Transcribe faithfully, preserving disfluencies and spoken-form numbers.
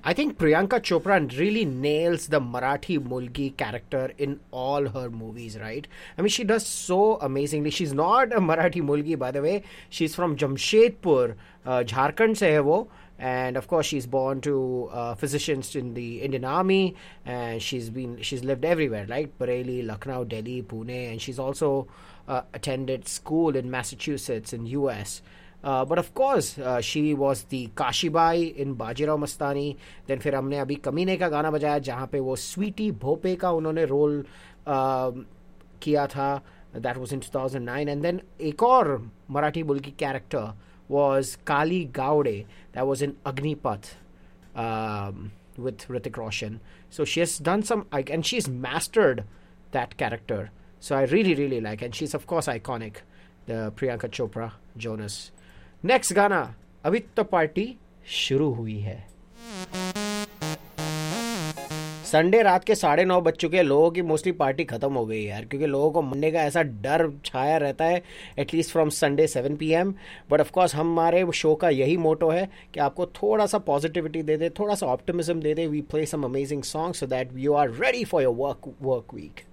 I think Priyanka Chopra really nails the Marathi Mulgi character in all her movies, right? I mean, she does so amazingly. She's not a Marathi Mulgi, by the way. She's from Jamshedpur, uh, Jharkhand se hai wo. And of course, she's born to uh, physicians in the Indian Army, and she's been she's lived everywhere, right? Bareilly, Lucknow, Delhi, Pune, and she's also uh, attended school in Massachusetts in U S. Uh, but of course, uh, she was the Kashibai in Bajirao Mastani. Then फिर हमने अभी कमीने का गाना बजाया जहाँ पे वो स्वीटी भोपे का उन्होंने रोल uh, किया था. That was in two thousand nine. And then एक और Marathi बुल्की character was Kali Gaude. That was in Agnipath um, with Hrithik Roshan. So she has done some, and she's mastered that character. So I really, really like, and she's of course iconic, the Priyanka Chopra Jonas. Next गाना, अभी तो party शुरू हुई है. Sunday रात के साढ़े नौ बज चुके हैं. लोगों की मोस्टली पार्टी खत्म हो गई है यार, क्योंकि लोगों को मंडे का ऐसा डर छाया रहता है at least from Sunday seven P M. But of course हमारे शो का यही मोटो है कि आपको थोड़ा सा पॉजिटिविटी दे दे, थोड़ा सा optimism they they. We play some amazing song so that you are ready for your work work week.